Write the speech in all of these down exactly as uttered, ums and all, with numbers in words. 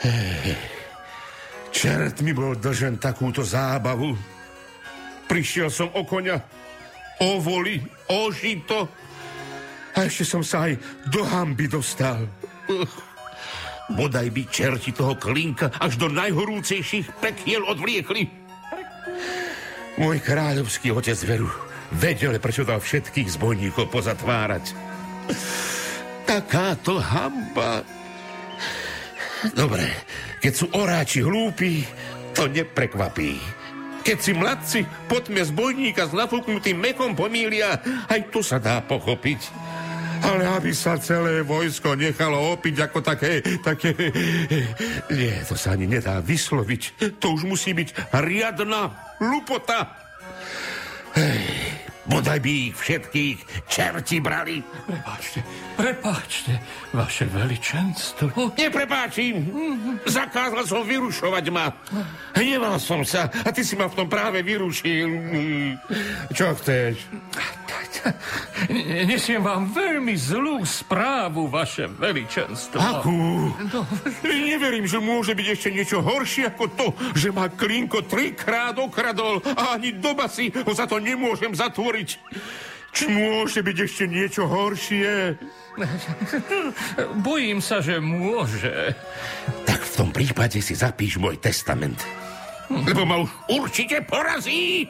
Čert mi bol dlžen takúto zábavu. Prišiel som o koňa, o voli, o žito a ešte som sa aj do hanby dostal. Uh, bodaj by čerti toho Klinka až do najhorúcejších pekiel odvliekli. Môj kráľovský otec veru vedel, prečo dal všetkých zbojníkov pozatvárať. Takáto hanba. Dobre, keď sú oráči hlúpi, to neprekvapí. Keď si mladci po tme zbojníka s nafúknutým mekom pomýlia, aj to sa dá pochopiť. Ale aby sa celé vojsko nechalo opiť ako také, také... Nie, to sa ani nedá vysloviť. To už musí byť riadna lupota. Hej, bodaj by ich všetkých čerti brali. Prepáčte, prepáčte, vaše veličenstvo. Neprepáčim. Zakázal som vyrušovať ma. Hneval som sa a ty si ma v tom práve vyrušil. Čo chceš? Nesiem vám veľmi zlú správu, vaše veličenstvo. Akú? No. Neverím, že môže byť ešte niečo horšie ako to, že ma Klinko trikrát okradol a ani do basy ho za to nemôžem zatvoriť. Či môže byť ešte niečo horšie? Bojím sa, že môže. Tak v tom prípade si zapíš môj testament. Lebo ma už určite porazí.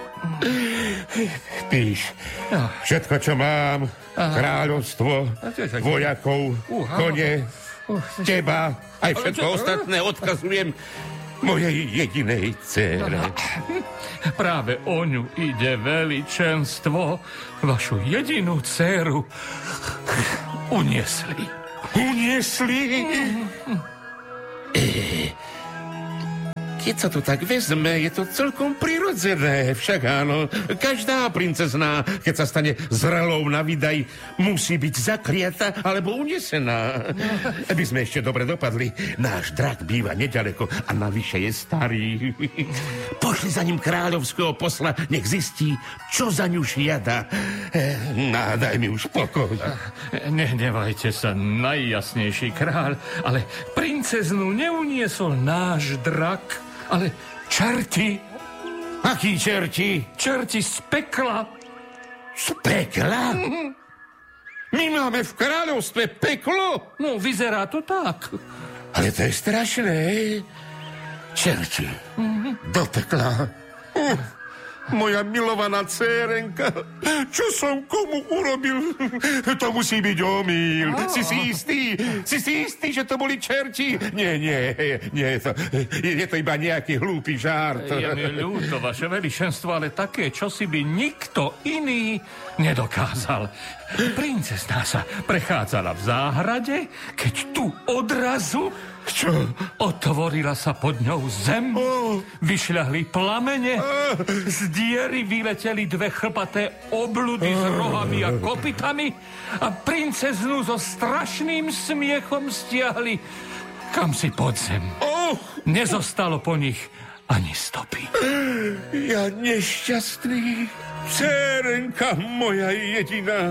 Píš. Všetko, čo mám, kráľovstvo, vojakov, kone, teba, aj všetko ostatné odkazujem mojej jedinej dcére. Práve o ňu ide veličenstvo. Vašu jedinú dcéru uniesli. Uniesli? Keď sa to tak vezme, je to celkom prirodzené. Však áno, každá princezná, keď sa stane zrelou na vydaj, musí byť zakliata alebo unesená. Aby sme ešte dobre dopadli, náš drak býva neďaleko a navyše je starý. Pošli za ním kráľovského posla, nech zistí, čo za ňu žiada. Nádaj mi už pokoj. Nehnevajte sa, najjasnejší kráľ, ale princeznu neuniesol náš drak, ale čerti. Akí čerti? Čerti z pekla. Z pekla? My máme v kráľovstve peklo? No, vyzerá to tak. Ale to je strašné. Čerti. Mm-hmm. Do pekla. Uh. Moja milovaná dcérenka, čo som komu urobil? To musí byť omyl. Oh. Si si istý? Si si istý, že to boli čerti? Nie, nie, nie, to, je to iba nejaký hlúpy žart. Je mi ľúto, vaše veličenstvo, ale také čosi by nikto iný nedokázal. Princezná sa prechádzala v záhrade, keď tu odrazu... Čo? Otvorila sa pod ňou zem, oh. Vyšľahli plamene, oh. Z diery vyleteli dve chlpaté obludy oh. S rohami a kopytami a princeznu so strašným smiechom stiahli kam si pod zem. Oh. Nezostalo po nich ani stopy. Ja nešťastný, dcérenka moja jediná.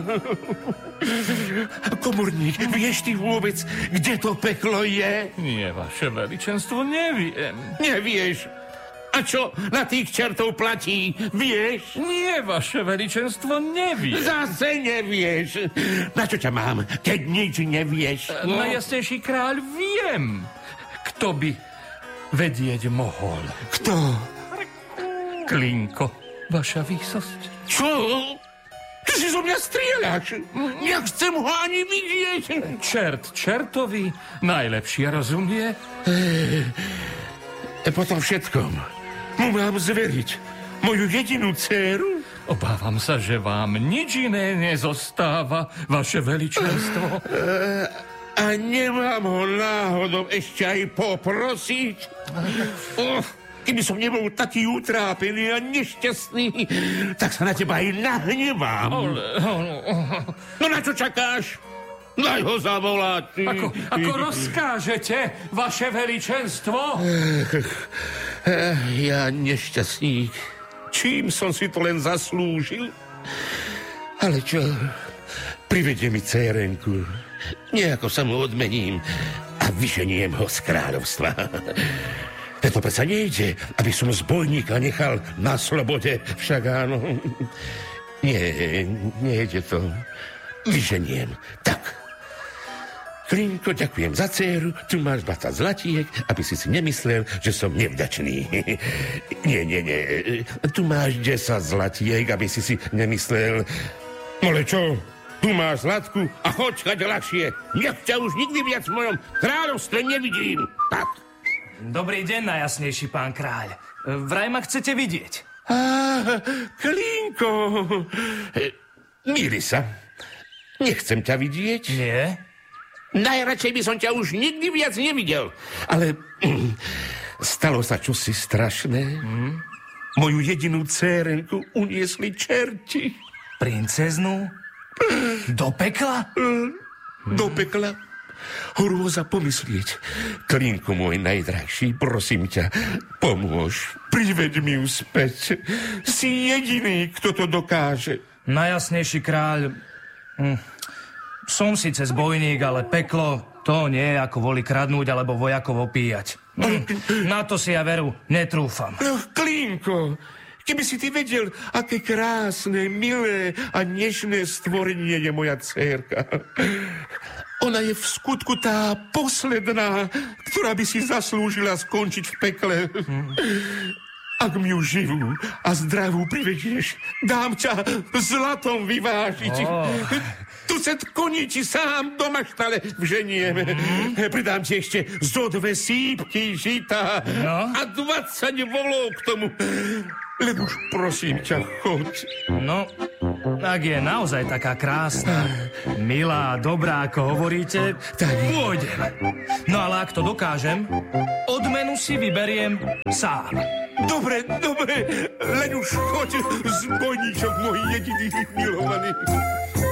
Komorník, vieš ty vôbec, kde to peklo je? Nie, vaše veličenstvo, neviem. Nevieš? A čo na tých čertov platí? Vieš? Nie, vaše veličenstvo, neviem. Zase nevieš. Na čo ťa mám, keď nič nevieš? No? Najjasnejší kráľ, viem, kto by vedieť mohol. Kto? Klinko, vaša výsosť. Čo? Ty si zo mňa strieľaš. Nechcem ho ani vidieť. Čert čertovi najlepšie rozumie. E, potom všetkom mu mám zveriť moju jedinú dcéru? Obávam sa, že vám nič iné nezostáva, vaše veličenstvo. E, a nemám ho náhodou ešte aj poprosiť? Oh. Keby som nebol taký utrápený a nešťastný, tak sa na teba aj nahnevám. Ale, ale, no na čo čakáš? Daj ho zavolať. Ako, ako rozkážete, vaše veličenstvo? Ja nešťastník. Čím som si to len zaslúžil? Ale čo? Privedie mi dcérenku. Nejako sa mu odmením. a vyženiem ho z kráľovstva. To predsa nejde, aby som zbojníka nechal na slobode, však áno. Nie, nejde to. Vyženiem. Tak. Klinko, ďakujem za dcéru, tu máš dvadsať zlatiek, aby si si nemyslel, že som nevďačný. Nie, nie, nie. Tu máš desať zlatiek, aby si si nemyslel... Ale čo? Tu máš zlatku a choď chať ľahšie. Nech ťa už nikdy viac v mojom kráľovstve nevidím. Tak. Dobrý deň, najjasnejší pán kráľ. Vraj ma chcete vidieť. Á, Klinko. Míli sa. Nechcem ťa vidieť. Nie? Najradšej by som ťa už nikdy viac nevidel. Ale stalo sa čosi strašné. Hmm? Moju jedinú dcérenku uniesli čerti. Princeznu? Do pekla? Do pekla. Hrôza pomyslieť. Klinku môj najdrahší, prosím ťa, pomôž. Priveď mi ju späť. Si jediný, kto to dokáže. Najjasnejší kráľ... Hm. Som síce zbojník, ale peklo, to nie je ako voli kradnúť alebo vojakov opíjať. Hm. Na to si ja veru netrúfam. No, Klinko, keby si ty vedel, aké krásne, milé a nežné stvorenie je moja dcérka. Ona je v skutku tá posledná, ktorá by si zaslúžila skončiť v pekle. Hmm. Ak mi ju živú a zdravú privedieš, dám ťa zlatom vyvážiť. Oh. Tucet koní ti sám do maštale vženiem. Mm. Pridám ti ešte zo dve sípky žita no. a dvadsať volov k tomu. Len už prosím ťa, choď. No, ak je naozaj taká krásna, milá, dobrá, ako hovoríte, tak pôjdem. No ale ak to dokážem, odmenu si vyberiem sám. Dobre, dobre, len už choď, zbojníčok môj jediný milovaný.